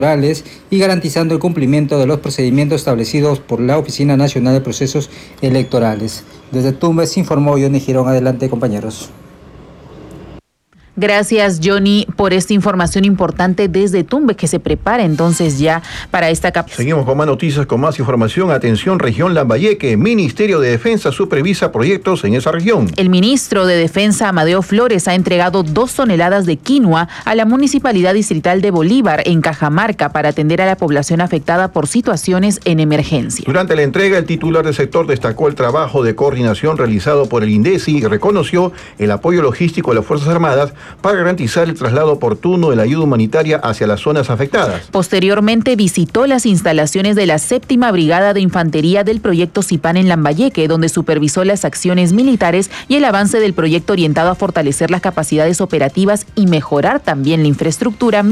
y garantizando el cumplimiento de los procedimientos establecidos por la Oficina Nacional de Procesos Electorales. Desde Tumbes informó Johnny Girón. Adelante, compañeros. Gracias, Johnny, por esta información importante desde Tumbes, que se prepara entonces ya para esta campaña. Seguimos con más noticias, con más información. Atención, región Lambayeque. Ministerio de Defensa supervisa proyectos en esa región. El ministro de Defensa, Amadeo Flores, ha entregado 2 toneladas de quinoa a la Municipalidad Distrital de Bolívar, en Cajamarca, para atender a la población afectada por situaciones en emergencia. Durante la entrega, el titular del sector destacó el trabajo de coordinación realizado por el INDECI y reconoció el apoyo logístico de las Fuerzas Armadas para garantizar el traslado oportuno de la ayuda humanitaria hacia las zonas afectadas. Posteriormente visitó las instalaciones de la 7ª Brigada de Infantería del proyecto Cipán en Lambayeque, donde supervisó las acciones militares y el avance del proyecto orientado a fortalecer las capacidades operativas y mejorar también la infraestructura